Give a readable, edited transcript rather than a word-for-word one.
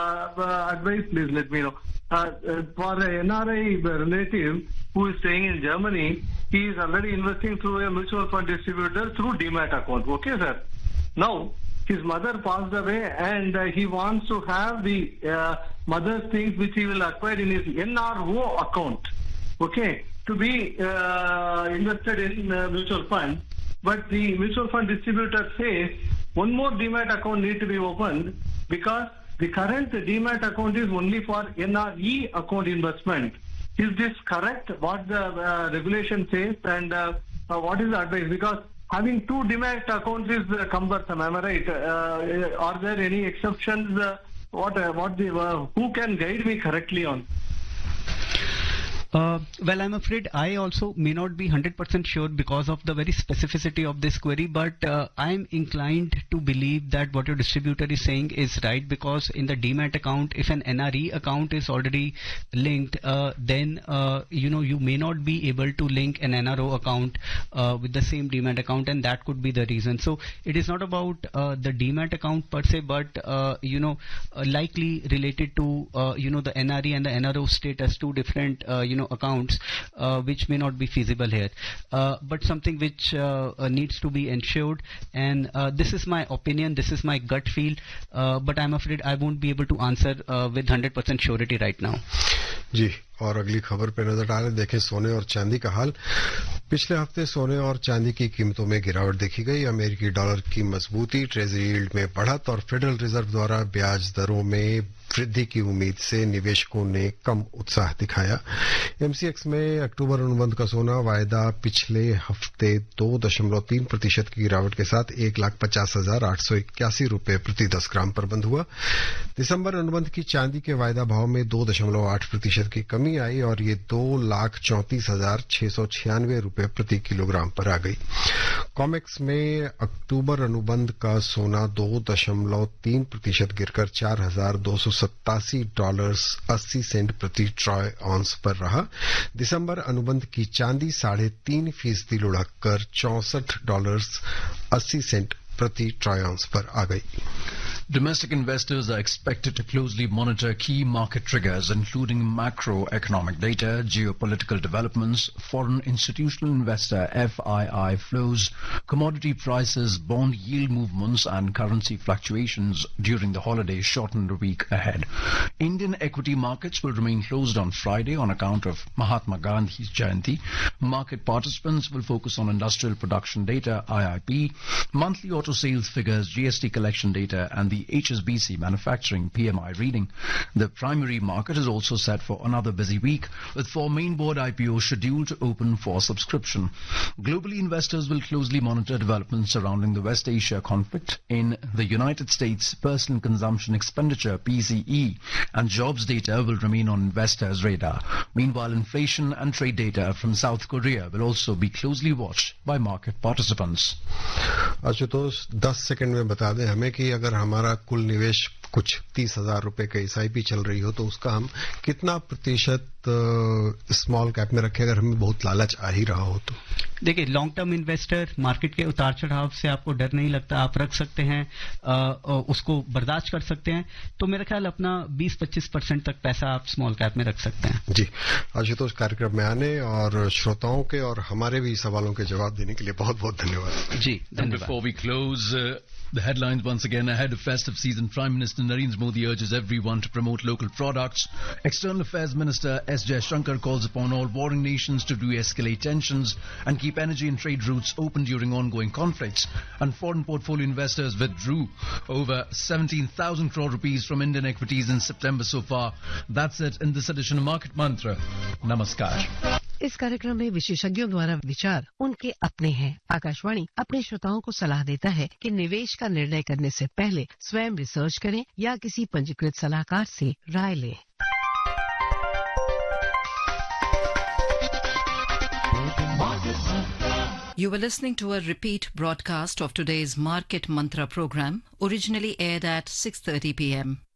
advice, please let me know. For a NRI relative who is staying in Germany, he is already investing through a mutual fund distributor through Demat account. Okay, sir. Now, his mother passed away and he wants to have the mother's things which he will acquire in his NRO account. Okay, to be invested in mutual fund. But the mutual fund distributor says one more Demat account need to be opened because the current Demat account is only for NRE account investment. Is this correct? What the regulation says and what is the advice? Because having two Demat accounts is cumbersome. Am I right? Are there any exceptions? Who can guide me correctly on? Well, I'm afraid I also may not be 100% sure because of the very specificity of this query, but I'm inclined to believe that what your distributor is saying is right, because in the Demat account, if an NRE account is already linked, then you may not be able to link an NRO account with the same Demat account, and that could be the reason. So it is not about the Demat account per se, but likely related to the NRE and the NRO status, two different accounts which may not be feasible here, but something which needs to be ensured, and this is my opinion, this is my gut feel, but I'm afraid I won't be able to answer with 100% surety right now. जी, और अगली खबर पे नजर डालें, देखें सोने और चांदी का हाल। पिछले हफ्ते सोने और चांदी की कीमतों में गिरावट देखी गई। अमेरिकी डॉलर की मजबूती, ट्रेजरी यील्ड में बढ़त और फेडरल रिजर्व द्वारा ब्याज दरों में वृद्धि की उम्मीद से निवेशकों ने कम उत्साह दिखाया। एमसीएक्स में अक्टूबर अनुबंध का सोना वायदा पिछले हफ्ते 2.3% की गिरावट के साथ 1,50,881 रुपए प्रति 10 ग्राम पर बंद हुआ। दिसंबर अनुबंध की चांदी के वायदा भाव में 2.8% की कमी आई और ये 2,34,696 रुपए प्रति किलोग्राम पर आ गई। कॉमेक्स में अक्टूबर अनुबंध का सोना 2.3% गिरकर $4,287.80 प्रति ट्रॉय ऑन्स पर रहा। दिसंबर अनुबंध की चांदी 3.5% लुढ़ककर $64.80 प्रति ट्रॉय ऑन्स पर आ गई। Domestic investors are expected to closely monitor key market triggers, including macroeconomic data, geopolitical developments, foreign institutional investor FII flows, commodity prices, bond yield movements, and currency fluctuations during the holiday shortened week ahead. Indian equity markets will remain closed on Friday on account of Mahatma Gandhi's Jayanti. Market participants will focus on industrial production data, IIP, monthly auto sales figures, GST collection data, and the HSBC manufacturing PMI reading. The primary market is also set for another busy week, with 4 main board IPOs scheduled to open for subscription. Globally, investors will closely monitor developments surrounding the West Asia conflict. In the United States, personal consumption expenditure PCE and jobs data will remain on investors' radar. Meanwhile, inflation and trade data from South Korea will also be closely watched by market participants. Ashutosh 10 second में बता दें हमें कि अगर हमारा कुल निवेश कुछ 30,000 रुपए का एसआईपी चल रही हो तो उसका हम कितना प्रतिशत स्मॉल कैप में रखें अगर हमें बहुत लालच आ ही रहा हो तो? देखिए, लॉन्ग टर्म इन्वेस्टर, मार्केट के उतार चढ़ाव से आपको डर नहीं लगता, आप रख सकते हैं, उसको बर्दाश्त कर सकते हैं, तो मेरा ख्याल अपना 20-25% तक पैसा आप स्मॉल कैप में रख सकते हैं। जी, आशुतोष कार्यक्रम में आने और श्रोताओं के और हमारे भी सवालों के जवाब देने के लिए बहुत बहुत धन्यवाद। जी, धन्यवाद। Before we close, the headlines once again. Ahead of festive season, Prime Minister Narendra Modi urges everyone to promote local products. External Affairs Minister S. Jaishankar calls upon all warring nations to de-escalate tensions and keep energy and trade routes open during ongoing conflicts. And foreign portfolio investors withdrew over 17,000 crore rupees from Indian equities in September so far. That's it in this edition of Market Mantra. Namaskar. इस कार्यक्रम में विशेषज्ञों द्वारा विचार उनके अपने हैं। आकाशवाणी अपने श्रोताओं को सलाह देता है कि निवेश का निर्णय करने से पहले स्वयं रिसर्च करें या किसी पंजीकृत सलाहकार से राय लें। You were listening to a repeat broadcast of today's Market Mantra program, originally aired at 6:30 p.m.